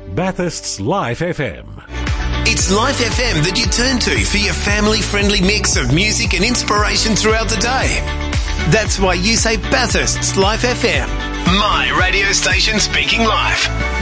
Bathurst's Life FM. It's Life FM that you turn to for your family-friendly mix of music and inspiration throughout the day. That's why you say Bathurst's Life FM. My radio station speaking life.